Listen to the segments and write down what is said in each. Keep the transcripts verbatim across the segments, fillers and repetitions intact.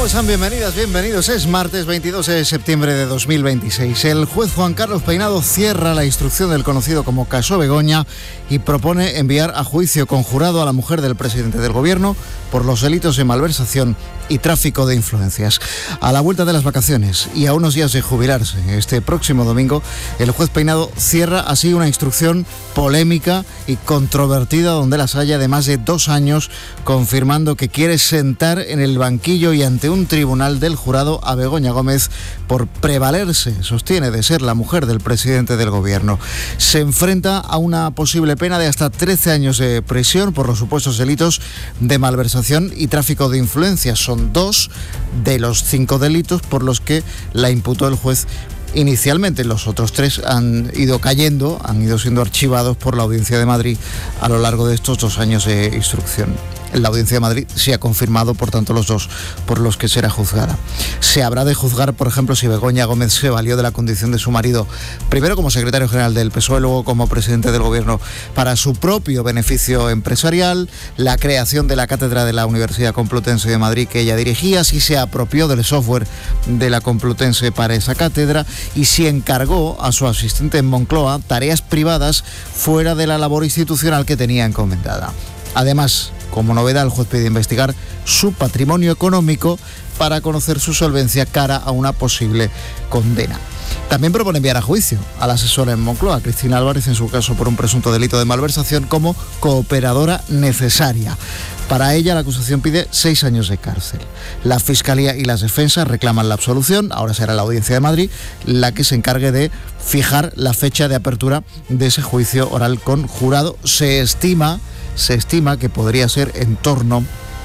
¿Cómo están? Bienvenidas, bienvenidos. Es martes veintidós de septiembre de dos mil veintiséis. El juez Juan Carlos Peinado cierra la instrucción del conocido como caso Begoña y propone enviar a juicio conjurado a la mujer del presidente del gobierno por los delitos de malversación y tráfico de influencias. A la vuelta de las vacaciones y a unos días de jubilarse este próximo domingo, el juez Peinado cierra así una instrucción polémica y controvertida donde las haya de más de dos años, confirmando que quiere sentar en el banquillo y ante un tribunal del jurado a Begoña Gómez por prevalerse, sostiene, de ser la mujer del presidente del gobierno. Se enfrenta a una posible pena de hasta trece años de prisión por los supuestos delitos de malversación y tráfico de influencias. Son dos de los cinco delitos por los que la imputó el juez inicialmente. Los otros tres han ido cayendo, han ido siendo archivados por la Audiencia de Madrid a lo largo de estos dos años de instrucción. La Audiencia de Madrid sí ha confirmado, por tanto, los dos por los que será juzgada. Se habrá de juzgar, por ejemplo, si Begoña Gómez se valió de la condición de su marido, primero como secretario general del P S O E, luego como presidente del gobierno, para su propio beneficio empresarial, la creación de la cátedra de la Universidad Complutense de Madrid que ella dirigía, si se apropió del software de la Complutense para esa cátedra y si encargó a su asistente en Moncloa tareas privadas fuera de la labor institucional que tenía encomendada. Además, como novedad, el juez pide investigar su patrimonio económico para conocer su solvencia cara a una posible condena. También propone enviar a juicio a la asesora en Moncloa, Cristina Álvarez, en su caso por un presunto delito de malversación como cooperadora necesaria. Para ella, la acusación pide seis años de cárcel. La Fiscalía y las defensas reclaman la absolución. Ahora será la Audiencia de Madrid la que se encargue de fijar la fecha de apertura de ese juicio oral con jurado. Se estima... Se estima que podría ser en torno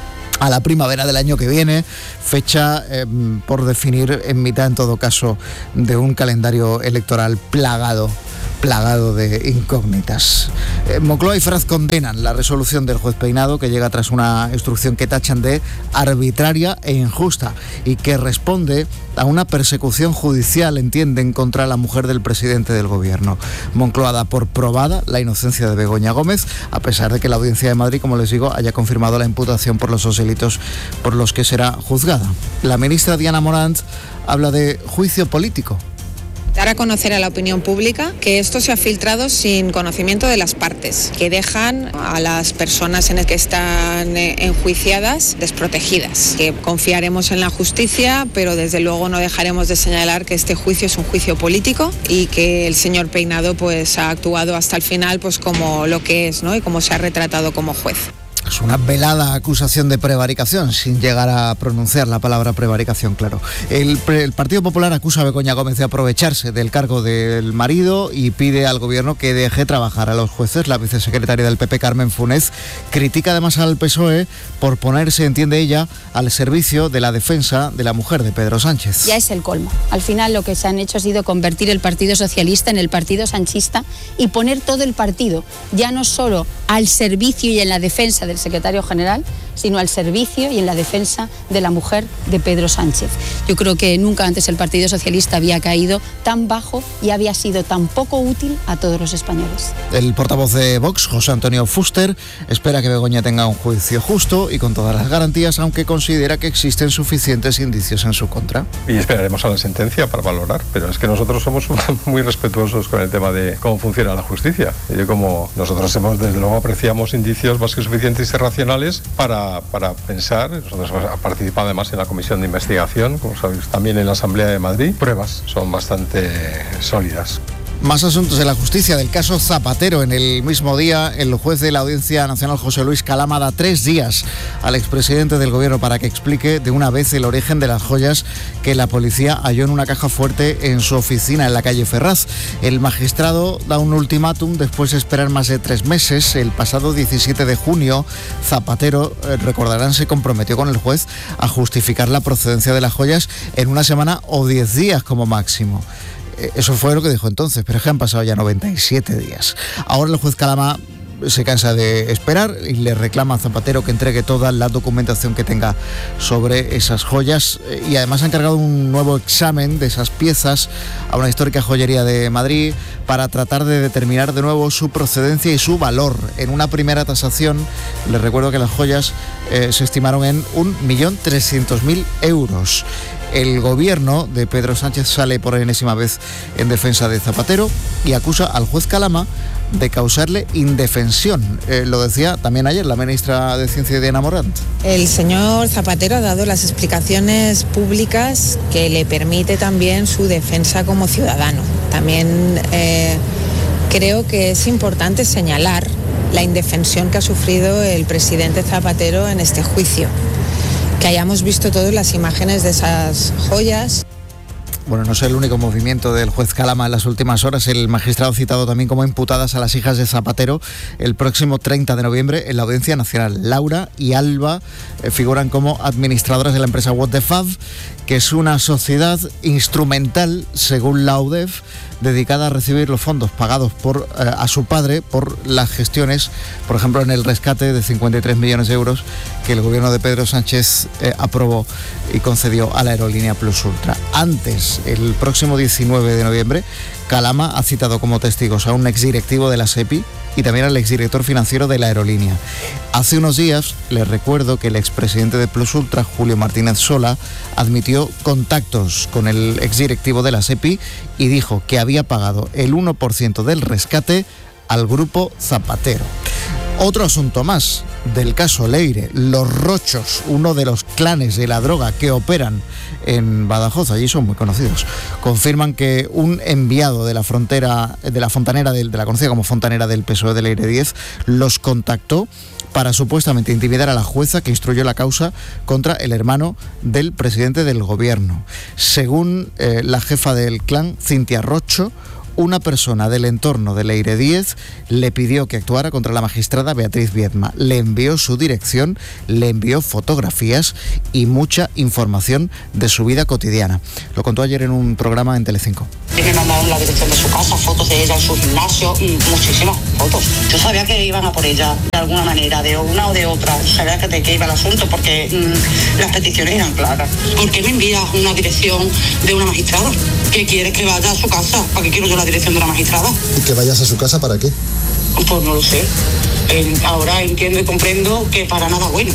a la primavera del año que viene, fecha eh, por definir en mitad, en todo caso, de un calendario electoral plagado, plagado de incógnitas. Eh, Moncloa y Ferraz condenan la resolución del juez Peinado, que llega tras una instrucción que tachan de arbitraria e injusta y que responde a una persecución judicial, entienden, contra la mujer del presidente del gobierno. Moncloa da por probada la inocencia de Begoña Gómez, a pesar de que la Audiencia de Madrid, como les digo, haya confirmado la imputación por los dos delitos por los que será juzgada. La ministra Diana Morant habla de juicio político. Dar a conocer a la opinión pública que esto se ha filtrado sin conocimiento de las partes, que dejan a las personas en las que están enjuiciadas desprotegidas, que confiaremos en la justicia, pero desde luego no dejaremos de señalar que este juicio es un juicio político y que el señor Peinado pues ha actuado hasta el final pues como lo que es, ¿no? Y como se ha retratado como juez. Es una velada acusación de prevaricación, sin llegar a pronunciar la palabra prevaricación, claro. El, el Partido Popular acusa a Begoña Gómez de aprovecharse del cargo del marido y pide al gobierno que deje trabajar a los jueces. La vicesecretaria del P P, Carmen Funes, critica además al P S O E por ponerse, entiende ella, al servicio de la defensa de la mujer de Pedro Sánchez. Ya es el colmo. Al final lo que se han hecho ha sido convertir el Partido Socialista en el Partido Sanchista y poner todo el partido, ya no solo al servicio y en la defensa del secretario general, sino al servicio y en la defensa de la mujer de Pedro Sánchez. Yo creo que nunca antes el Partido Socialista había caído tan bajo y había sido tan poco útil a todos los españoles. El portavoz de Vox, José Antonio Fuster, espera que Begoña tenga un juicio justo y con todas las garantías, aunque considera que existen suficientes indicios en su contra. Y esperaremos a la sentencia para valorar, pero es que nosotros somos muy respetuosos con el tema de cómo funciona la justicia. Y como nosotros hemos, desde luego, apreciamos indicios más que suficientes y racionales para para pensar. Nosotros hemos participado además en la comisión de investigación, como sabéis, también en la Asamblea de Madrid. Pruebas son bastante sólidas. Más asuntos de la justicia del caso Zapatero. En el mismo día, el juez de la Audiencia Nacional, José Luis Calama, da tres días al expresidente del gobierno para que explique de una vez el origen de las joyas que la policía halló en una caja fuerte en su oficina en la calle Ferraz. El magistrado da un ultimátum después de esperar más de tres meses. El pasado diecisiete de junio, Zapatero, eh, recordarán, se comprometió con el juez a justificar la procedencia de las joyas en una semana o diez días como máximo. Eso fue lo que dijo entonces, pero es que han pasado ya noventa y siete días. Ahora el juez Calama se cansa de esperar y le reclama a Zapatero que entregue toda la documentación que tenga sobre esas joyas, y además ha encargado un nuevo examen de esas piezas a una histórica joyería de Madrid para tratar de determinar de nuevo su procedencia y su valor. En una primera tasación, les recuerdo que las joyas eh, se estimaron en un millón trescientos mil euros. El gobierno de Pedro Sánchez sale por enésima vez en defensa de Zapatero y acusa al juez Calama de causarle indefensión. Eh, lo decía también ayer la ministra de Ciencia, Diana Morant. El señor Zapatero ha dado las explicaciones públicas que le permite también su defensa como ciudadano. También eh, creo que es importante señalar la indefensión que ha sufrido el presidente Zapatero en este juicio. Que hayamos visto todas las imágenes de esas joyas. Bueno, no es el único movimiento del juez Calama en las últimas horas. El magistrado ha citado también como imputadas a las hijas de Zapatero el próximo treinta de noviembre en la Audiencia Nacional. Laura y Alba eh, figuran como administradoras de la empresa What the Fab, que es una sociedad instrumental, según la U D E F, dedicada a recibir los fondos pagados por eh, a su padre por las gestiones, por ejemplo, en el rescate de cincuenta y tres millones de euros que el gobierno de Pedro Sánchez eh, aprobó y concedió a la aerolínea Plus Ultra. Antes, el próximo diecinueve de noviembre, Calama ha citado como testigos a un exdirectivo de la SEPI y también al exdirector financiero de la aerolínea. Hace unos días, les recuerdo que el expresidente de Plus Ultra, Julio Martínez Sola, admitió contactos con el exdirectivo de la SEPI y dijo que había pagado el uno por ciento del rescate al grupo Zapatero. Otro asunto más del caso Leire. Los Rochos, uno de los clanes de la droga que operan en Badajoz, allí son muy conocidos, confirman que un enviado de la frontera, de la fontanera, de, de la conocida como fontanera del P S O E de Leire diez, los contactó para supuestamente intimidar a la jueza que instruyó la causa contra el hermano del presidente del gobierno. Según eh, la jefa del clan, Cintia Rocho, una persona del entorno de Leire diez le pidió que actuara contra la magistrada Beatriz Viedma. Le envió su dirección, le envió fotografías y mucha información de su vida cotidiana. Lo contó ayer en un programa en Telecinco. Me mandaron la dirección de su casa, fotos de ella en su gimnasio, muchísimas fotos. Yo sabía que iban a por ella de alguna manera, de una o de otra. Sabía que de qué iba el asunto porque mmm, las peticiones eran claras. ¿Por qué me envías una dirección de una magistrada? ¿Qué quieres que vaya a su casa? ¿Para qué quiero yo la dirección de la magistrada? ¿Y que vayas a su casa para qué? Pues no lo sé. Eh, ahora entiendo y comprendo que para nada bueno.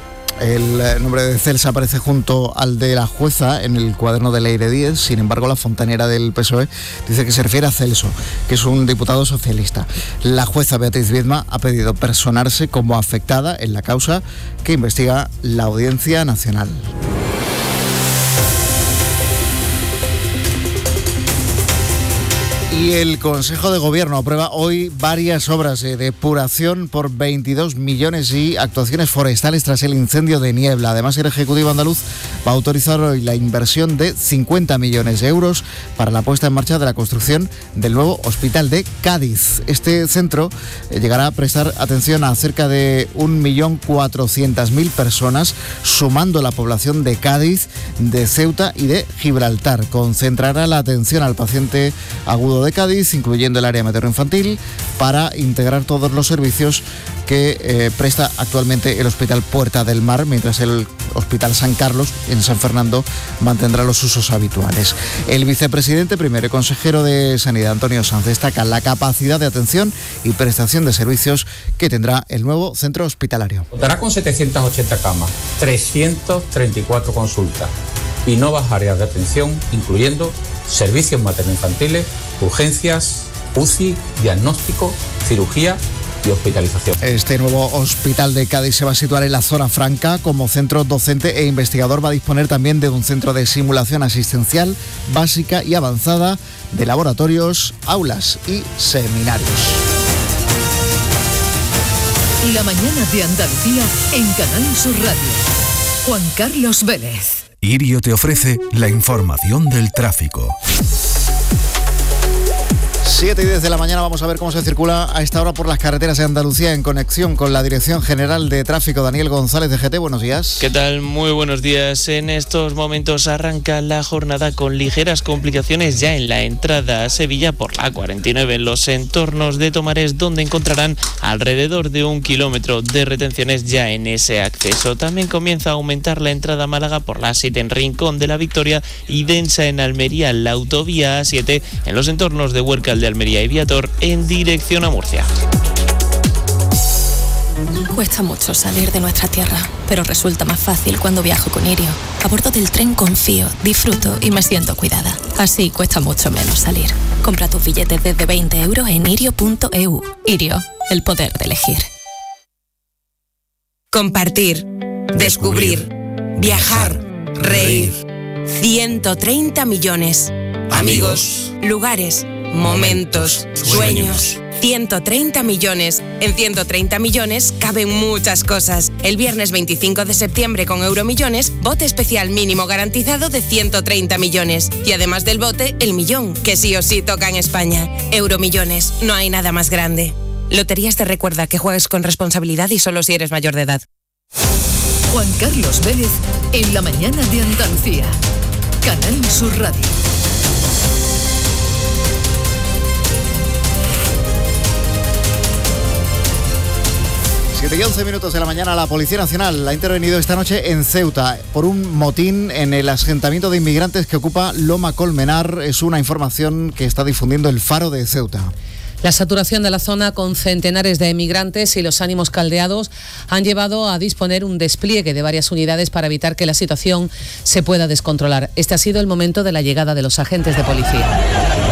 El nombre de Celsa aparece junto al de la jueza en el cuaderno de Leire diez. Sin embargo, la fontanera del P S O E dice que se refiere a Celso, que es un diputado socialista. La jueza Beatriz Viedma ha pedido personarse como afectada en la causa que investiga la Audiencia Nacional. Y el Consejo de Gobierno aprueba hoy varias obras de depuración por veintidós millones y actuaciones forestales tras el incendio de Niebla. Además, el Ejecutivo andaluz va a autorizar hoy la inversión de cincuenta millones de euros para la puesta en marcha de la construcción del nuevo hospital de Cádiz. Este centro llegará a prestar atención a cerca de un millón cuatrocientas mil personas, sumando la población de Cádiz, de Ceuta y de Gibraltar. Concentrará la atención al paciente agudo de Cádiz, incluyendo el área materno-infantil, para integrar todos los servicios que eh, presta actualmente el Hospital Puerta del Mar, mientras el Hospital San Carlos, en San Fernando, mantendrá los usos habituales. El vicepresidente primero y consejero de Sanidad, Antonio Sanz, destaca la capacidad de atención y prestación de servicios que tendrá el nuevo centro hospitalario. Contará con setecientas ochenta camas, trescientas treinta y cuatro consultas y nuevas áreas de atención, incluyendo servicios materno-infantiles, urgencias, U C I, diagnóstico, cirugía y hospitalización. Este nuevo hospital de Cádiz se va a situar en la zona franca como centro docente e investigador. Va a disponer también de un centro de simulación asistencial básica y avanzada, de laboratorios, aulas y seminarios. La mañana de Andalucía en Canal Sur Radio. Juan Carlos Vélez. Irio te ofrece la información del tráfico. siete y diez de la mañana vamos a ver cómo se circula a esta hora por las carreteras de Andalucía en conexión con la Dirección General de Tráfico. Daniel González de G T, buenos días. ¿Qué tal? Muy buenos días. En estos momentos arranca la jornada con ligeras complicaciones ya en la entrada a Sevilla por la cuarenta y nueve en los entornos de Tomares, donde encontrarán alrededor de un kilómetro de retenciones ya en ese acceso. También comienza a aumentar la entrada a Málaga por la siete en Rincón de la Victoria y densa en Almería, la autovía A siete en los entornos de Huércal de Almería y Viator en dirección a Murcia. Cuesta mucho salir de nuestra tierra, pero resulta más fácil cuando viajo con Irio. A bordo del tren confío, disfruto y me siento cuidada. Así cuesta mucho menos salir. Compra tus billetes desde veinte euros en irio punto e u. Irio, el poder de elegir. Compartir, descubrir, viajar, reír. ciento treinta millones. Amigos, lugares, momentos, sueños. ciento treinta millones. En ciento treinta millones caben muchas cosas. El viernes veinticinco de septiembre con Euromillones, bote especial mínimo garantizado de ciento treinta millones. Y además del bote, el millón, que sí o sí toca en España. Euromillones, no hay nada más grande. Loterías te recuerda que juegues con responsabilidad y solo si eres mayor de edad. Juan Carlos Vélez, en la mañana de Andalucía. Canal Sur Radio. siete y once minutos de la mañana, la Policía Nacional ha intervenido esta noche en Ceuta por un motín en el asentamiento de inmigrantes que ocupa Loma Colmenar. Es una información que está difundiendo El Faro de Ceuta. La saturación de la zona con centenares de emigrantes y los ánimos caldeados han llevado a disponer un despliegue de varias unidades para evitar que la situación se pueda descontrolar. Este ha sido el momento de la llegada de los agentes de policía.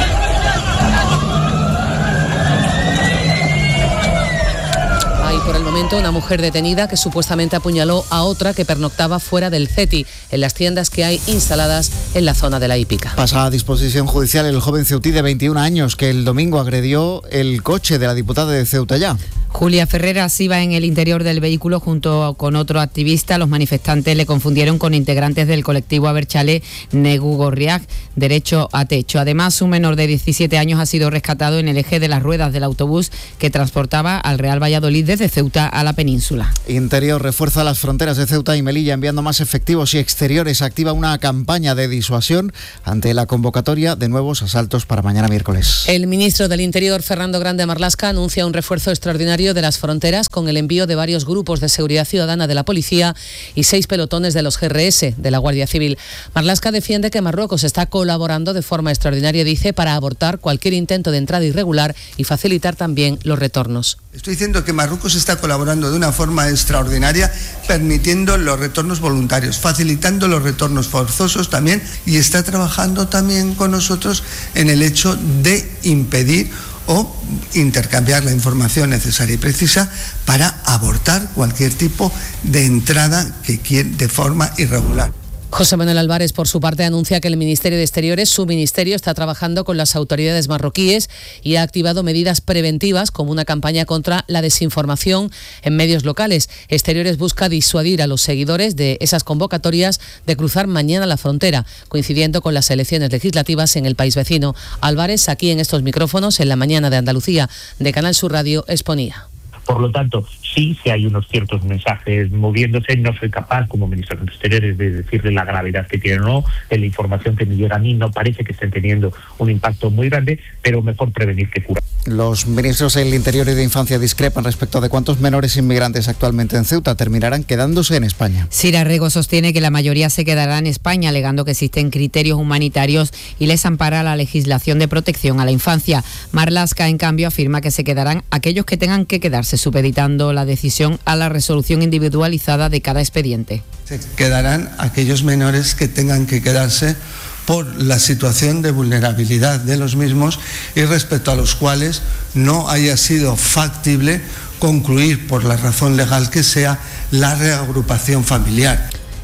Por el momento, una mujer detenida que supuestamente apuñaló a otra que pernoctaba fuera del CETI, en las tiendas que hay instaladas en la zona de la hípica. Pasa a disposición judicial el joven ceutí de veintiún años que el domingo agredió el coche de la diputada de Ceuta Ya. Julia Ferreras iba en el interior del vehículo junto con otro activista. Los manifestantes le confundieron con integrantes del colectivo Abertzale Negu Gorriak, Derecho a Techo. Además, un menor de diecisiete años ha sido rescatado en el eje de las ruedas del autobús que transportaba al Real Valladolid desde Ceuta a la península. Interior refuerza las fronteras de Ceuta y Melilla enviando más efectivos y exteriores. Activa una campaña de disuasión ante la convocatoria de nuevos asaltos para mañana miércoles. El ministro del Interior, Fernando Grande Marlaska, anuncia un refuerzo extraordinario de las fronteras con el envío de varios grupos de seguridad ciudadana de la policía y seis pelotones de los G R S de la Guardia Civil. Marlaska defiende que Marruecos está colaborando de forma extraordinaria, dice, para abortar cualquier intento de entrada irregular y facilitar también los retornos. Estoy diciendo que Marruecos está colaborando de una forma extraordinaria, permitiendo los retornos voluntarios, facilitando los retornos forzosos también, y está trabajando también con nosotros en el hecho de impedir o intercambiar la información necesaria y precisa para abortar cualquier tipo de entrada que quiera de forma irregular. José Manuel Álvarez, por su parte, anuncia que el Ministerio de Exteriores, su ministerio, está trabajando con las autoridades marroquíes y ha activado medidas preventivas como una campaña contra la desinformación en medios locales. Exteriores busca disuadir a los seguidores de esas convocatorias de cruzar mañana la frontera, coincidiendo con las elecciones legislativas en el país vecino. Álvarez, aquí en estos micrófonos, en la mañana de Andalucía, de Canal Sur Radio, exponía. Por lo tanto, sí, sí hay unos ciertos mensajes moviéndose. No soy capaz, como ministro de Exteriores, de decirle la gravedad que tienen o no. En la información que me llega a mí no parece que estén teniendo un impacto muy grande, pero mejor prevenir que curar. Los ministros del Interior y de Infancia discrepan respecto de cuántos menores inmigrantes actualmente en Ceuta terminarán quedándose en España. Sira Rego sostiene que la mayoría se quedará en España, alegando que existen criterios humanitarios y les ampara la legislación de protección a la infancia. Marlaska, en cambio, afirma que se quedarán aquellos que tengan que quedarse, supeditando la decisión a la resolución individualizada de cada expediente. Se quedarán aquellos menores que tengan que quedarse por la situación de vulnerabilidad de los mismos y respecto a los cuales no haya sido factible concluir, por la razón legal que sea, la reagrupación familiar.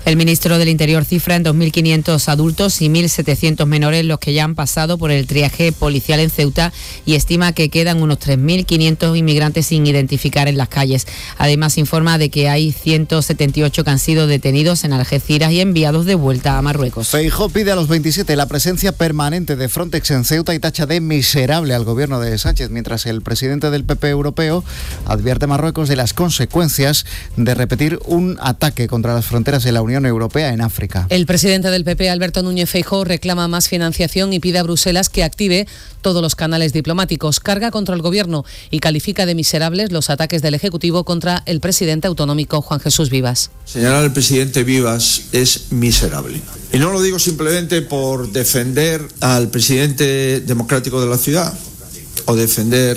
El ministro del Interior cifra en dos mil quinientos adultos y mil setecientos menores los que ya han pasado por el triaje policial en Ceuta y estima que quedan unos tres mil quinientos inmigrantes sin identificar en las calles. Además, informa de que hay ciento setenta y ocho que han sido detenidos en Algeciras y enviados de vuelta a Marruecos. Feijóo pide a los veintisiete la presencia permanente de Frontex en Ceuta y tacha de miserable al gobierno de Sánchez, mientras el presidente del P P europeo advierte a Marruecos de las consecuencias de repetir un ataque contra las fronteras de la Unión Europea en África. El presidente del P P, Alberto Núñez Feijóo, reclama más financiación y pide a Bruselas que active todos los canales diplomáticos. Carga contra el gobierno y califica de miserables los ataques del Ejecutivo contra el presidente autonómico Juan Jesús Vivas. Señalar al presidente Vivas es miserable. Y no lo digo simplemente por defender al presidente democrático de la ciudad o defender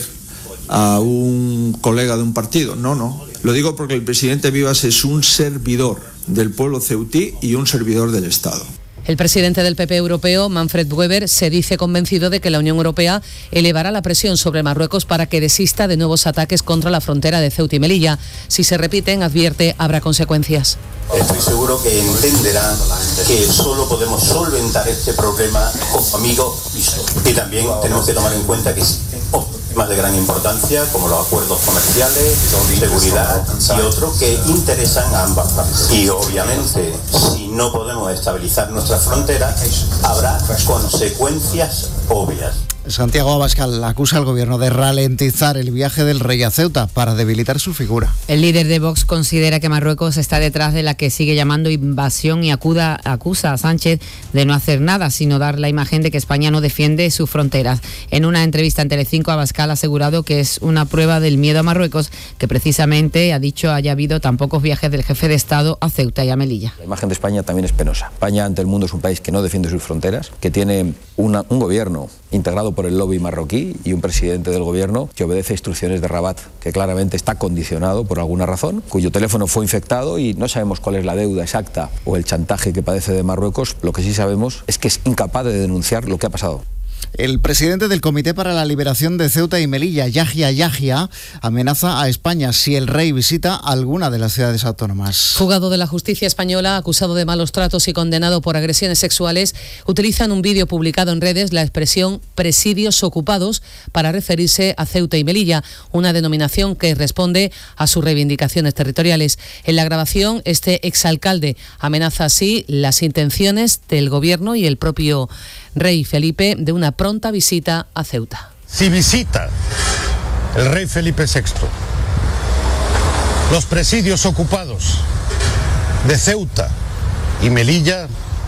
a un colega de un partido. No, no. Lo digo porque el presidente Vivas es un servidor del pueblo ceutí y un servidor del Estado. El presidente del P P europeo, Manfred Weber, se dice convencido de que la Unión Europea elevará la presión sobre Marruecos para que desista de nuevos ataques contra la frontera de Ceuta y Melilla. Si se repiten, advierte, habrá consecuencias. Estoy seguro que entenderán que solo podemos solventar este problema como amigos y también tenemos que tomar en cuenta que existen temas de gran importancia como los acuerdos comerciales, seguridad y otros que interesan a ambas partes. Y obviamente, si no podemos estabilizar nuestras fronteras, habrá consecuencias obvias. Santiago Abascal acusa al gobierno de ralentizar el viaje del rey a Ceuta para debilitar su figura. El líder de Vox considera que Marruecos está detrás de la que sigue llamando invasión y acuda, acusa a Sánchez de no hacer nada, sino dar la imagen de que España no defiende sus fronteras. En una entrevista en Telecinco, Abascal ha asegurado que es una prueba del miedo a Marruecos, que precisamente, ha dicho, haya habido tan pocos viajes del jefe de Estado a Ceuta y a Melilla. La imagen de España también es penosa. España ante el mundo es un país que no defiende sus fronteras, que tiene una, un gobierno integrado por el lobby marroquí y un presidente del gobierno que obedece instrucciones de Rabat, que claramente está condicionado por alguna razón, cuyo teléfono fue infectado y no sabemos cuál es la deuda exacta o el chantaje que padece de Marruecos. Lo que sí sabemos es que es incapaz de denunciar lo que ha pasado. El presidente del Comité para la Liberación de Ceuta y Melilla, Yahya Yahya, amenaza a España si el rey visita alguna de las ciudades autónomas. Fugado de la justicia española, acusado de malos tratos y condenado por agresiones sexuales, utiliza en un vídeo publicado en redes la expresión presidios ocupados para referirse a Ceuta y Melilla, una denominación que responde a sus reivindicaciones territoriales. En la grabación, este exalcalde amenaza así las intenciones del gobierno y el propio rey Felipe de una pronta visita a Ceuta. Si visita el rey Felipe sexto los presidios ocupados de Ceuta y Melilla,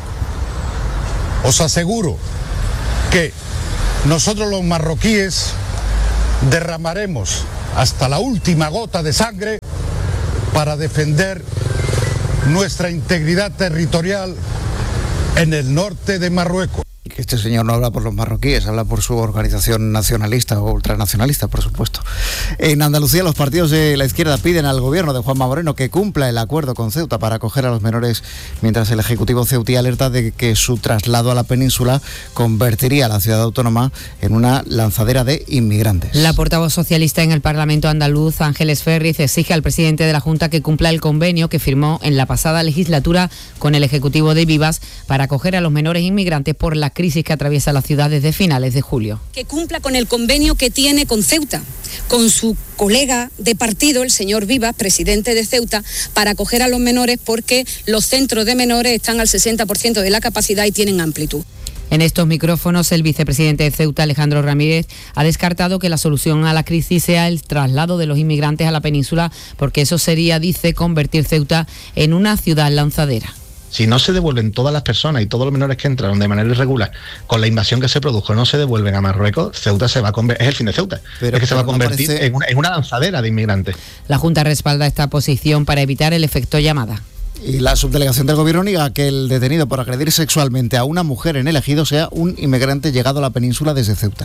os aseguro que nosotros los marroquíes derramaremos hasta la última gota de sangre para defender nuestra integridad territorial en el norte de Marruecos. Y que este señor no habla por los marroquíes, habla por su organización nacionalista o ultranacionalista, por supuesto. En Andalucía, los partidos de la izquierda piden al gobierno de Juanma Moreno que cumpla el acuerdo con Ceuta para acoger a los menores, mientras el Ejecutivo ceutí alerta de que su traslado a la península convertiría a la ciudad autónoma en una lanzadera de inmigrantes. La portavoz socialista en el Parlamento andaluz, Ángeles Ferriz, exige al presidente de la Junta que cumpla el convenio que firmó en la pasada legislatura con el Ejecutivo de Vivas para acoger a los menores inmigrantes por la crisis que atraviesa la ciudad desde finales de julio. Que cumpla con el convenio que tiene con Ceuta, con su colega de partido, el señor Vivas, presidente de Ceuta, para acoger a los menores porque los centros de menores están al sesenta por ciento de la capacidad y tienen amplitud. En estos micrófonos, el vicepresidente de Ceuta, Alejandro Ramírez, ha descartado que la solución a la crisis sea el traslado de los inmigrantes a la península, porque eso sería, dice, convertir Ceuta en una ciudad lanzadera. Si no se devuelven todas las personas y todos los menores que entraron de manera irregular con la invasión que se produjo, no se devuelven a Marruecos, Ceuta se va a convertir, es el fin de Ceuta, Pero es que se va a convertir parece... en, una, en una lanzadera de inmigrantes. La Junta respalda esta posición para evitar el efecto llamada. Y la subdelegación del gobierno niega que el detenido por agredir sexualmente a una mujer en el Ejido sea un inmigrante llegado a la península desde Ceuta.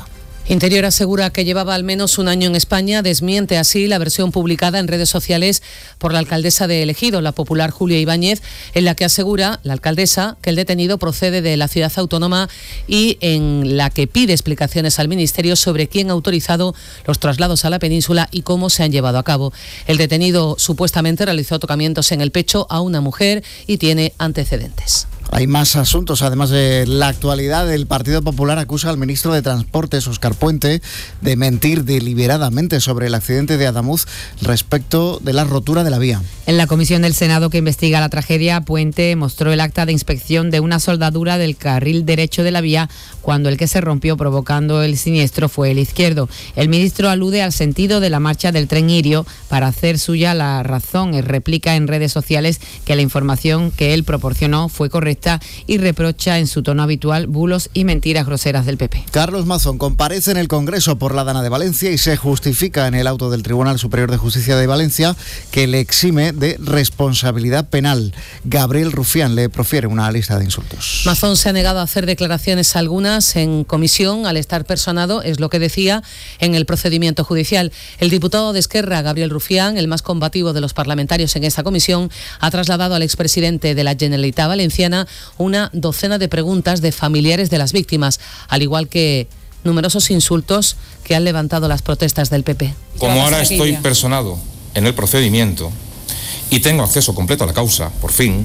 Interior asegura que llevaba al menos un año en España, desmiente así la versión publicada en redes sociales por la alcaldesa de El Ejido, la popular Julia Ibáñez, en la que asegura la alcaldesa que el detenido procede de la ciudad autónoma y en la que pide explicaciones al Ministerio sobre quién ha autorizado los traslados a la península y cómo se han llevado a cabo. El detenido supuestamente realizó tocamientos en el pecho a una mujer y tiene antecedentes. Hay más asuntos, además de la actualidad. El Partido Popular acusa al ministro de Transportes, Óscar Puente, de mentir deliberadamente sobre el accidente de Adamuz respecto de la rotura de la vía. En la comisión del Senado que investiga la tragedia, Puente mostró el acta de inspección de una soldadura del carril derecho de la vía cuando el que se rompió provocando el siniestro fue el izquierdo. El ministro alude al sentido de la marcha del tren Irio para hacer suya la razón. Él replica en redes sociales que la información que él proporcionó fue correcta y reprocha en su tono habitual bulos y mentiras groseras del P P. Carlos Mazón comparece en el Congreso por la Dana de Valencia y se justifica en el auto del Tribunal Superior de Justicia de Valencia que le exime de responsabilidad penal. Gabriel Rufián le profiere una lista de insultos. Mazón se ha negado a hacer declaraciones algunas en comisión al estar personado, es lo que decía, en el procedimiento judicial. El diputado de Esquerra, Gabriel Rufián, el más combativo de los parlamentarios en esta comisión, ha trasladado al expresidente de la Generalitat Valenciana una docena de preguntas de familiares de las víctimas, al igual que numerosos insultos que han levantado las protestas del P P. Como ahora estoy personado en el procedimiento y tengo acceso completo a la causa, por fin,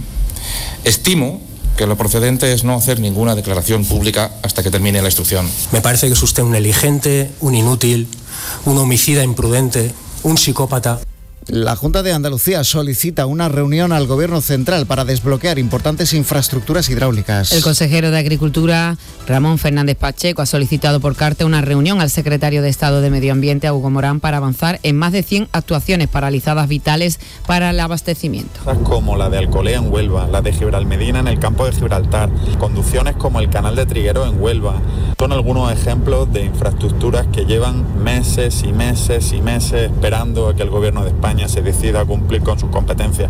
estimo que lo procedente es no hacer ninguna declaración pública hasta que termine la instrucción. Me parece que es usted un negligente, un inútil, un homicida imprudente, un psicópata. La Junta de Andalucía solicita una reunión al Gobierno central para desbloquear importantes infraestructuras hidráulicas. El consejero de Agricultura, Ramón Fernández Pacheco, ha solicitado por carta una reunión al secretario de Estado de Medio Ambiente, a Hugo Morán, para avanzar en más de cien actuaciones paralizadas vitales para el abastecimiento. Como la de Alcolea en Huelva, la de Gibralmedina en el campo de Gibraltar, conducciones como el canal de Trigueros en Huelva, son algunos ejemplos de infraestructuras que llevan meses y meses y meses esperando a que el Gobierno de España se decida a cumplir con sus competencias.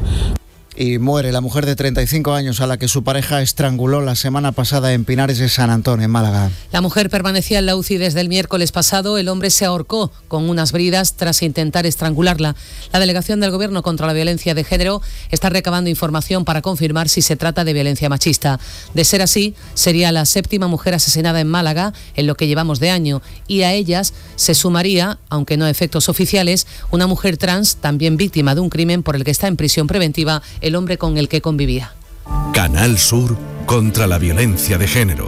Y muere la mujer de treinta y cinco años a la que su pareja estranguló la semana pasada en Pinares de San Antón, en Málaga. La mujer permanecía en la U C I desde el miércoles pasado. El hombre se ahorcó con unas bridas tras intentar estrangularla. La Delegación del Gobierno contra la Violencia de Género está recabando información para confirmar si se trata de violencia machista. De ser así, sería la séptima mujer asesinada en Málaga en lo que llevamos de año. Y a ellas se sumaría, aunque no a efectos oficiales, una mujer trans también víctima de un crimen por el que está en prisión preventiva el hombre con el que convivía. Canal Sur contra la violencia de género.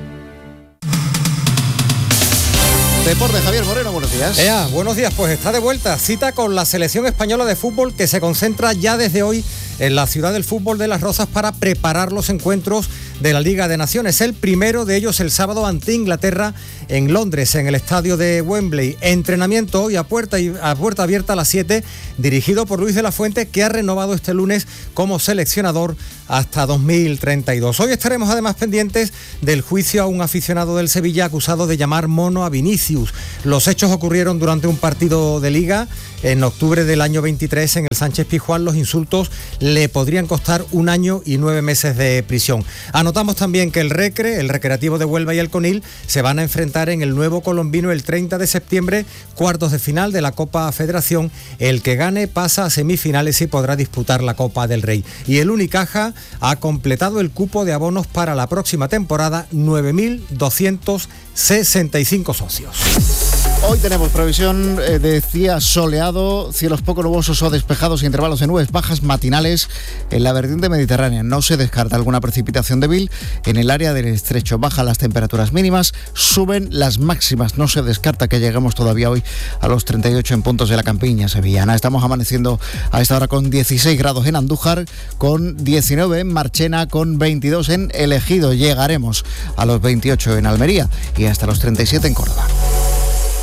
Deporte, Javier Moreno, buenos días. Ea, buenos días, pues está de vuelta. Cita con la selección española de fútbol que se concentra ya desde hoy en la ciudad del fútbol de Las Rozas para preparar los encuentros de la Liga de Naciones. El primero de ellos el sábado ante Inglaterra en Londres, en el estadio de Wembley. Entrenamiento hoy a puerta, y, a puerta abierta a las siete, dirigido por Luis de la Fuente, que ha renovado este lunes como seleccionador hasta dos mil treinta y dos. Hoy estaremos además pendientes del juicio a un aficionado del Sevilla acusado de llamar mono a Vinicius. Los hechos ocurrieron durante un partido de Liga en octubre del año veintitrés en el Sánchez Pizjuán. Los insultos le podrían costar un año y nueve meses de prisión. Anotamos también que el Recre, el Recreativo de Huelva y el Conil se van a enfrentar en el Nuevo Colombino el treinta de septiembre, cuartos de final de la Copa Federación. El que gane pasa a semifinales y podrá disputar la Copa del Rey. Y el Unicaja ha completado el cupo de abonos para la próxima temporada, nueve mil doscientos sesenta y cinco socios. Hoy tenemos previsión eh, de día soleado, cielos poco nubosos o despejados e intervalos de nubes bajas matinales en la vertiente mediterránea. No se descarta alguna precipitación débil en el área del estrecho. Bajan las temperaturas mínimas, suben las máximas. No se descarta que lleguemos todavía hoy a los treinta y ocho en puntos de la campiña sevillana. Estamos amaneciendo a esta hora con dieciséis grados en Andújar, con diecinueve en Marchena, con veintidós en El Ejido. Llegaremos a los veintiocho en Almería y hasta los treinta y siete en Córdoba.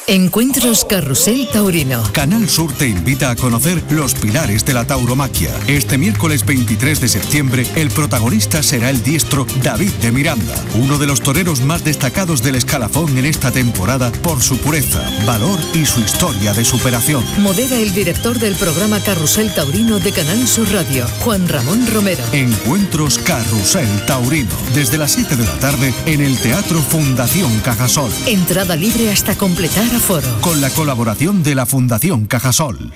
Encuentros Carrusel Taurino. Canal Sur te invita a conocer los pilares de la tauromaquia. Este miércoles veintitrés de septiembre, el protagonista será el diestro David de Miranda, uno de los toreros más destacados del escalafón en esta temporada por su pureza, valor y su historia de superación. Modera el director del programa Carrusel Taurino de Canal Sur Radio, Juan Ramón Romero. Encuentros Carrusel Taurino, desde las siete de la tarde en el Teatro Fundación Cajasol. Entrada libre hasta completar aforo. Con la colaboración de la Fundación Cajasol.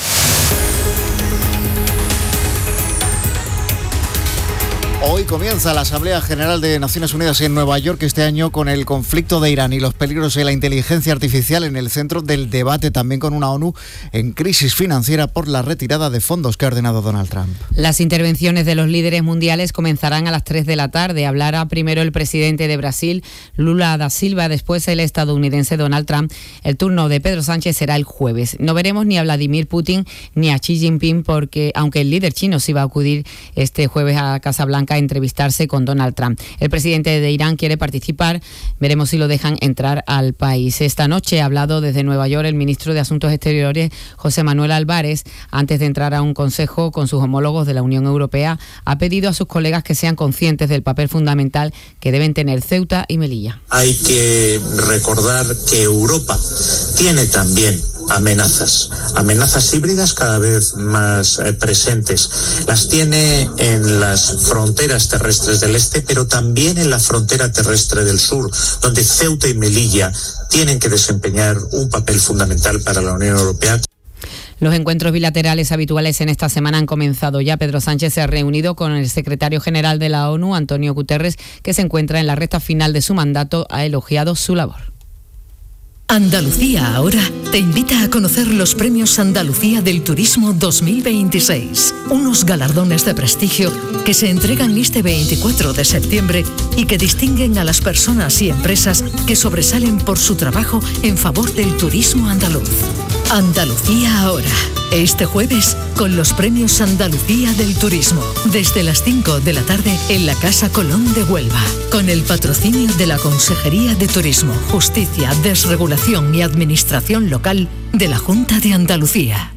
Hoy comienza la Asamblea General de Naciones Unidas en Nueva York, este año con el conflicto de Irán y los peligros de la inteligencia artificial en el centro del debate, también con una ONU en crisis financiera por la retirada de fondos que ha ordenado Donald Trump. Las intervenciones de los líderes mundiales comenzarán a las tres de la tarde. Hablará primero el presidente de Brasil, Lula da Silva, después el estadounidense Donald Trump. El turno de Pedro Sánchez será el jueves. No veremos ni a Vladimir Putin ni a Xi Jinping, porque aunque el líder chino sí va a acudir este jueves a Casa Blanca a entrevistarse con Donald Trump. El presidente de Irán quiere participar, veremos si lo dejan entrar al país. Esta noche ha hablado desde Nueva York el ministro de Asuntos Exteriores, José Manuel Álvarez. Antes de entrar a un consejo con sus homólogos de la Unión Europea, ha pedido a sus colegas que sean conscientes del papel fundamental que deben tener Ceuta y Melilla. Hay que recordar que Europa tiene también amenazas, amenazas híbridas cada vez más eh, presentes. Las tiene en las fronteras terrestres del este, pero también en la frontera terrestre del sur, donde Ceuta y Melilla tienen que desempeñar un papel fundamental para la Unión Europea. Los encuentros bilaterales habituales en esta semana han comenzado ya. Pedro Sánchez se ha reunido con el secretario general de la ONU, Antonio Guterres, que se encuentra en la recta final de su mandato. Ha elogiado su labor. Andalucía Ahora te invita a conocer los premios Andalucía del Turismo dos mil veintiséis, unos galardones de prestigio que se entregan este veinticuatro de septiembre y que distinguen a las personas y empresas que sobresalen por su trabajo en favor del turismo andaluz. Andalucía Ahora, este jueves con los premios Andalucía del Turismo, desde las cinco de la tarde en la Casa Colón de Huelva, con el patrocinio de la Consejería de Turismo, Justicia, Desregulación y Administración Local de la Junta de Andalucía.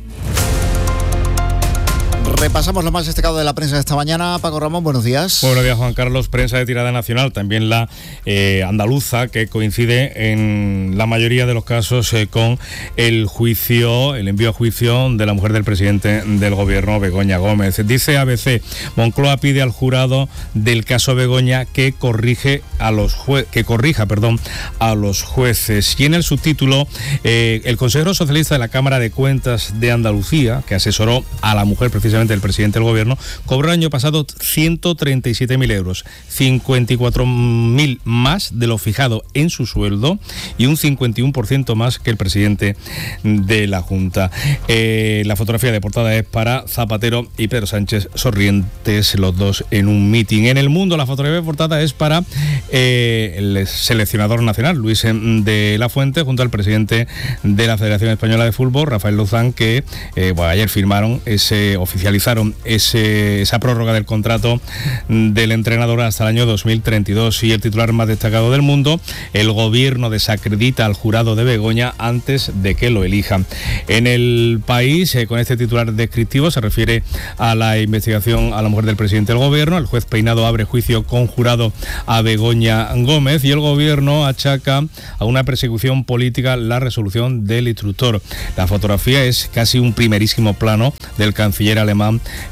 Repasamos lo más destacado de la prensa de esta mañana. Paco Ramón, buenos días. Buenos días, Juan Carlos. Prensa de tirada nacional, también la eh, andaluza, que coincide en la mayoría de los casos eh, con el juicio, el envío a juicio de la mujer del presidente del gobierno, Begoña Gómez. Dice A B C, Moncloa pide al jurado del caso Begoña que corrige a los jue- que corrija, perdón, a los jueces. Y en el subtítulo, eh, el consejero socialista de la Cámara de Cuentas de Andalucía, que asesoró a la mujer precisamente del presidente del gobierno, cobró el año pasado ciento treinta y siete mil euros, cincuenta y cuatro mil más de lo fijado en su sueldo y un cincuenta y uno por ciento más que el presidente de la Junta. Eh, la fotografía de portada es para Zapatero y Pedro Sánchez sonrientes, los dos en un mitin. En El Mundo, la fotografía de portada es para eh, el seleccionador nacional, Luis de la Fuente, junto al presidente de la Federación Española de Fútbol, Rafael Luzán, que eh, bueno, ayer firmaron ese oficial Ese, esa prórroga del contrato del entrenador hasta el año dos mil treinta y dos. Y el titular más destacado del Mundo, el gobierno desacredita al jurado de Begoña antes de que lo elijan. En El País, eh, con este titular descriptivo, se refiere a la investigación a la mujer del presidente del gobierno. El juez Peinado abre juicio conjurado a Begoña Gómez y el gobierno achaca a una persecución política la resolución del instructor. La fotografía es casi un primerísimo plano del canciller alemán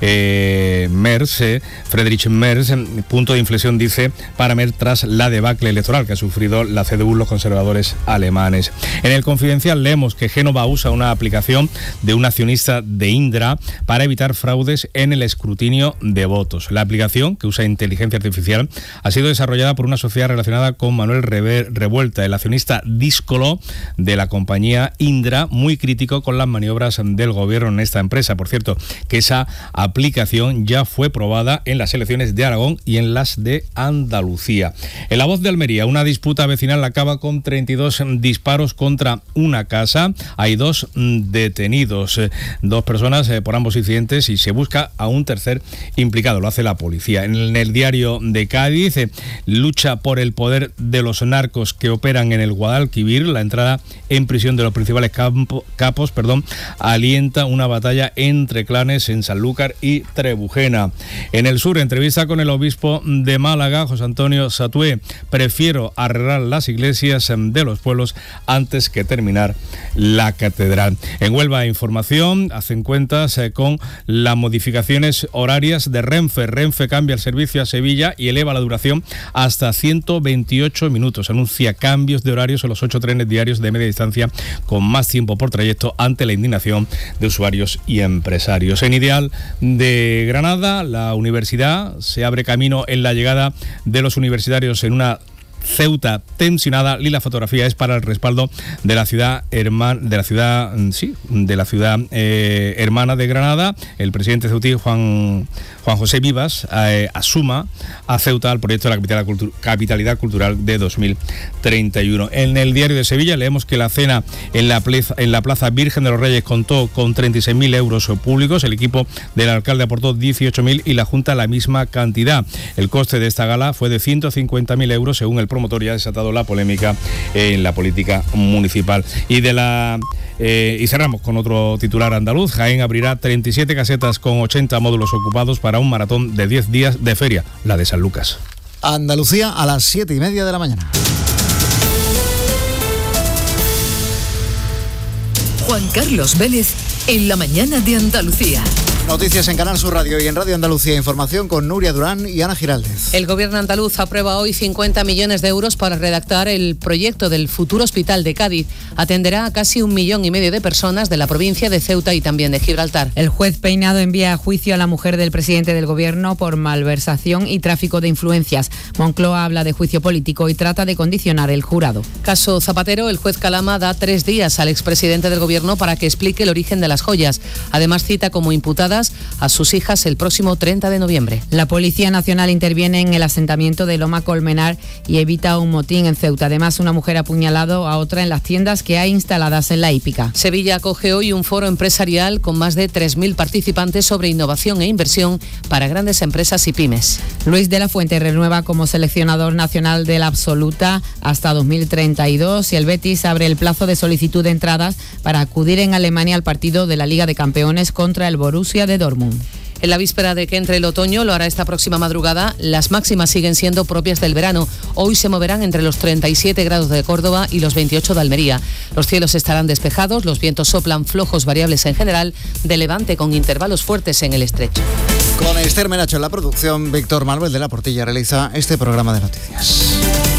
Eh, Merz, eh, Friedrich Merz, punto de inflexión, dice, para Merz tras la debacle electoral que ha sufrido la C D U, los conservadores alemanes. En El Confidencial leemos que Génova usa una aplicación de un accionista de Indra para evitar fraudes en el escrutinio de votos. La aplicación, que usa inteligencia artificial, ha sido desarrollada por una sociedad relacionada con Manuel Revuelta, el accionista díscolo de la compañía Indra, muy crítico con las maniobras del gobierno en esta empresa. Por cierto, que esa esta aplicación ya fue probada en las elecciones de Aragón y en las de Andalucía. En La Voz de Almería, una disputa vecinal acaba con treinta y dos disparos contra una casa. Hay dos detenidos, dos personas por ambos incidentes, y se busca a un tercer implicado. Lo hace la policía. En el diario de Cádiz, lucha por el poder de los narcos que operan en el Guadalquivir. La entrada en prisión de los principales campo, capos perdón, alienta una batalla entre clanes en Sanlúcar y Trebujena. En el sur, entrevista con el obispo de Málaga, José Antonio Satué. Prefiero arreglar las iglesias de los pueblos antes que terminar la catedral. En Huelva, información, hacen cuentas eh, con las modificaciones horarias de Renfe. Renfe cambia el servicio a Sevilla y eleva la duración hasta ciento veintiocho minutos. Anuncia cambios de horarios en los ocho trenes diarios de media distancia con más tiempo por trayecto ante la indignación de usuarios y empresarios. En Ideal de Granada, la universidad se abre camino en la llegada de los universitarios en una Ceuta tensionada, y la fotografía es para el respaldo de la ciudad hermana de la ciudad sí de la ciudad eh, hermana de Granada. El presidente ceutí Juan Juan José Vivas eh, asuma a Ceuta al proyecto de la capitalidad, cultu- capitalidad cultural de dos mil treinta y uno. En el diario de Sevilla leemos que la cena en la plaza, en la plaza Virgen de los Reyes contó con treinta y seis mil euros públicos. El equipo del alcalde aportó dieciocho mil y la Junta la misma cantidad. El coste de esta gala fue de ciento cincuenta mil euros según el promotor, y ha desatado la polémica en la política municipal. Y de la eh, y cerramos con otro titular andaluz. Jaén abrirá treinta y siete casetas con ochenta módulos ocupados para un maratón de diez días de feria, la de San Lucas. Andalucía a las siete y media de la mañana. Juan Carlos Vélez en la mañana de Andalucía. Noticias en Canal Sur Radio y en Radio Andalucía. Información con Nuria Durán y Ana Giraldez. El gobierno andaluz aprueba hoy cincuenta millones de euros para redactar el proyecto del futuro hospital de Cádiz. Atenderá a casi un millón y medio de personas de la provincia de Ceuta y también de Gibraltar. El juez Peinado envía a juicio a la mujer del presidente del gobierno por malversación y tráfico de influencias. Moncloa habla de juicio político y trata de condicionar el jurado. Caso Zapatero, el juez Calama da tres días al expresidente del gobierno para que explique el origen de las joyas. Además, cita como imputadas a sus hijas el próximo treinta de noviembre. La Policía Nacional interviene en el asentamiento de Loma Colmenar y evita un motín en Ceuta. Además, una mujer ha apuñalado a otra en las tiendas que hay instaladas en la hípica. Sevilla acoge hoy un foro empresarial con más de tres mil participantes sobre innovación e inversión para grandes empresas y pymes. Luis de la Fuente renueva como seleccionador nacional de la absoluta hasta dos mil treinta y dos y el Betis abre el plazo de solicitud de entradas para acudir en Alemania al partido de la Liga de Campeones contra el Borussia de Dortmund. En la víspera de que entre el otoño, lo hará esta próxima madrugada, las máximas siguen siendo propias del verano. Hoy se moverán entre los treinta y siete grados de Córdoba y los veintiocho de Almería. Los cielos estarán despejados, los vientos soplan flojos variables en general, de levante con intervalos fuertes en el estrecho. Con Esther Menacho en la producción, Víctor Manuel de la Portilla realiza este programa de noticias.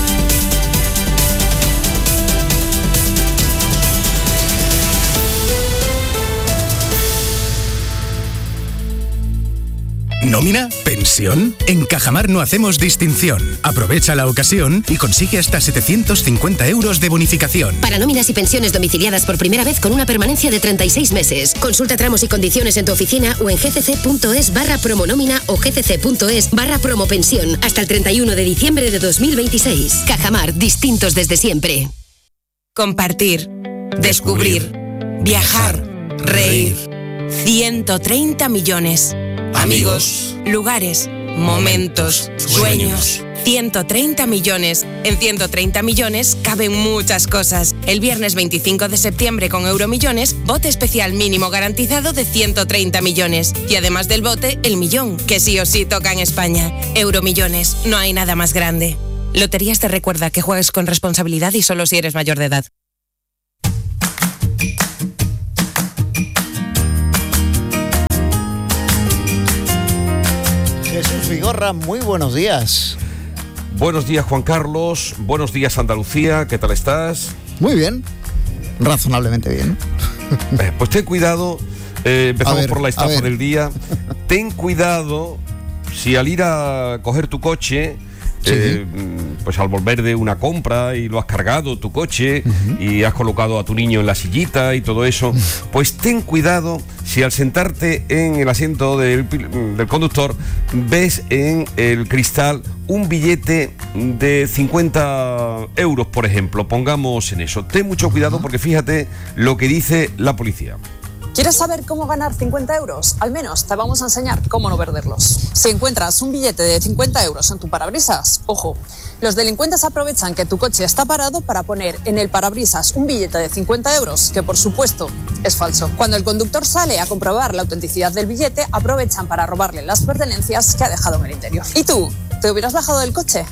¿Nómina? ¿Pensión? En Cajamar no hacemos distinción. Aprovecha la ocasión y consigue hasta setecientos cincuenta euros de bonificación. Para nóminas y pensiones domiciliadas por primera vez con una permanencia de treinta y seis meses. Consulta tramos y condiciones en tu oficina o en gcc.es barra promonómina o gcc.es barra promopensión hasta el treinta y uno de diciembre de dos mil veintiséis. Cajamar, distintos desde siempre. Compartir, descubrir, viajar, reír. ciento treinta millones. Amigos, lugares, momentos, sueños. ciento treinta millones. En ciento treinta millones caben muchas cosas. El viernes veinticinco de septiembre con Euromillones, bote especial mínimo garantizado de ciento treinta millones. Y además del bote, el millón, que sí o sí toca en España. Euromillones, no hay nada más grande. Loterías te recuerda que juegues con responsabilidad y solo si eres mayor de edad. Jesús Vigorra, muy buenos días. Buenos días, Juan Carlos. Buenos días, Andalucía. ¿Qué tal estás? Muy bien. Razonablemente bien. Eh, pues ten cuidado. Eh, empezamos ver, por la estafa del día. Ten cuidado si al ir a coger tu coche, sí. eh, pues al volver de una compra y lo has cargado tu coche uh-huh. y has colocado a tu niño en la sillita y todo eso, pues ten cuidado si al sentarte en el asiento del, del conductor ves en el cristal un billete de cincuenta euros, por ejemplo, pongamos en eso. Ten mucho cuidado porque fíjate lo que dice la policía. ¿Quieres saber cómo ganar cincuenta euros? Al menos te vamos a enseñar cómo no perderlos. Si encuentras un billete de cincuenta euros en tu parabrisas, ojo, los delincuentes aprovechan que tu coche está parado para poner en el parabrisas un billete de cincuenta euros, que por supuesto es falso. Cuando el conductor sale a comprobar la autenticidad del billete, aprovechan para robarle las pertenencias que ha dejado en el interior. ¿Y tú? ¿Te hubieras bajado del coche?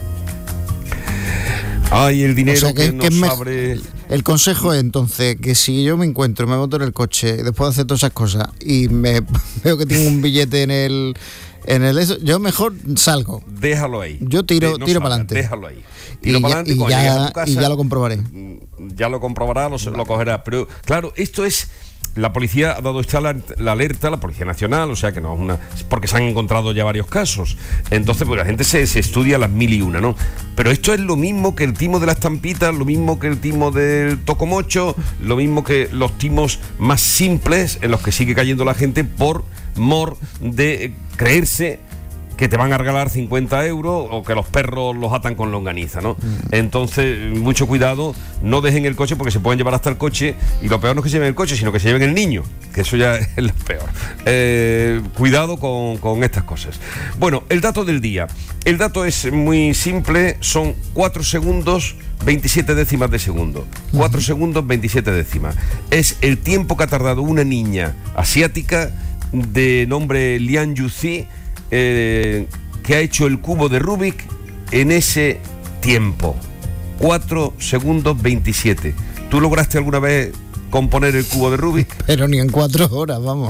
Ay, el dinero, o sea, que, que que nos me, abre... El consejo es entonces que si yo me encuentro, me monto en el coche después de hacer todas esas cosas y me veo que tengo un billete en el en el eso, yo mejor salgo. Déjalo ahí. Yo tiro no tiro salgas, para adelante. Déjalo ahí. Tiro y, para ya, adelante, y, ya, casa, y ya lo comprobaré. Ya lo comprobará, lo, lo cogerá. Pero claro, esto es... La policía ha dado esta la alerta, la Policía Nacional, o sea que no es una... porque se han encontrado ya varios casos. Entonces, pues la gente se, se estudia las mil y una, ¿no? Pero esto es lo mismo que el timo de las estampitas, lo mismo que el timo del tocomocho, lo mismo que los timos más simples en los que sigue cayendo la gente por mor de creerse que te van a regalar cincuenta euros o que los perros los atan con longaniza, ¿no? Mm. Entonces, mucho cuidado, no dejen el coche porque se pueden llevar hasta el coche y lo peor no es que se lleven el coche, sino que se lleven el niño, que eso ya es lo peor. Eh, cuidado con, con estas cosas. Bueno, el dato del día. El dato es muy simple, son cuatro segundos, veintisiete décimas de segundo. cuatro segundos, veintisiete décimas. Es el tiempo que ha tardado una niña asiática de nombre Lian Yuzi, Eh, que ha hecho el cubo de Rubik en ese tiempo. cuatro segundos veintisiete. ¿Tú lograste alguna vez componer el cubo de Rubik? Pero ni en cuatro horas, vamos.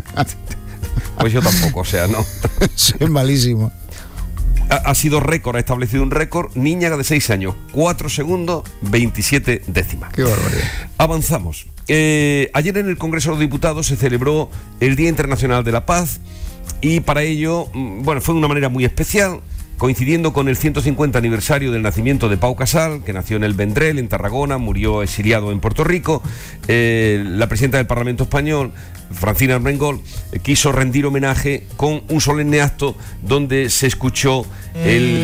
Pues yo tampoco, o sea, no. Soy malísimo. Ha, ha sido récord, ha establecido un récord. Niña de seis años, cuatro segundos veintisiete décimas. Qué barbaridad. Avanzamos. Eh, ayer en el Congreso de los Diputados se celebró el Día Internacional de la Paz. Y para ello, bueno, fue de una manera muy especial, coincidiendo con el ciento cincuenta aniversario del nacimiento de Pau Casal, que nació en el Vendrell, en Tarragona, murió exiliado en Puerto Rico. Eh, la presidenta del Parlamento Español, Francina Armengol, eh, quiso rendir homenaje con un solemne acto donde se escuchó el,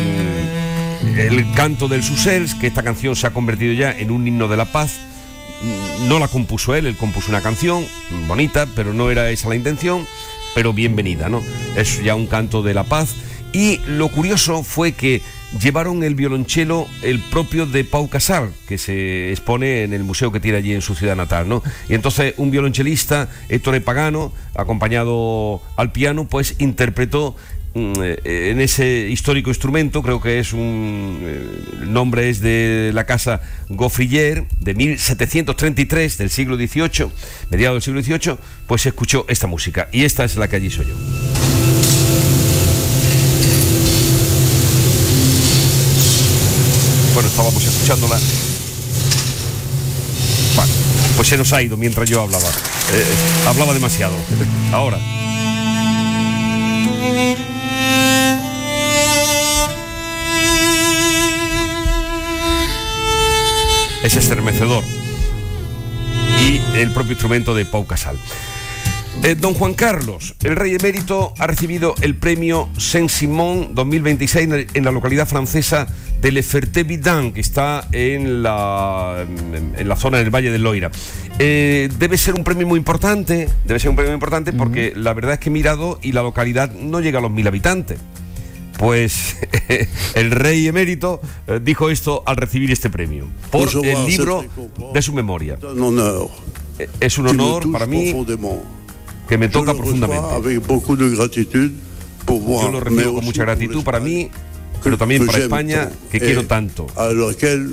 el canto del Susels, que esta canción se ha convertido ya en un himno de la paz. No la compuso él, él compuso una canción bonita, pero no era esa la intención. Pero bienvenida, ¿no? Es ya un canto de la paz. Y lo curioso fue que llevaron el violonchelo el propio de Pau Casal, que se expone en el museo que tiene allí en su ciudad natal, ¿no? Y entonces un violonchelista, Ettore Pagano, acompañado al piano, pues interpretó en ese histórico instrumento, creo que es un... el nombre es de la casa Gaufriller, de mil setecientos treinta y tres, del siglo dieciocho, mediados del siglo dieciocho, pues se escuchó esta música, y esta es la que allí soy yo. Bueno, estábamos escuchándola. Bueno, pues se nos ha ido mientras yo hablaba. Eh, hablaba demasiado. Ahora. Es estremecedor. Y el propio instrumento de Pau Casal. Eh, don Juan Carlos, el rey emérito, ha recibido el premio Saint-Simon dos mil veintiséis en la localidad francesa de Le Ferté-Vidal, que está en la, en la zona del Valle del Loira. Eh, debe ser un premio muy importante, debe ser un premio muy importante porque uh-huh. la verdad es que he mirado y la localidad no llega a los mil habitantes. Pues el rey emérito eh, dijo esto al recibir este premio por el libro de su memoria. Eh, es un honor para mí que me toca profundamente. Yo lo recibo con mucha gratitud para mí, pero también para España, que quiero tanto.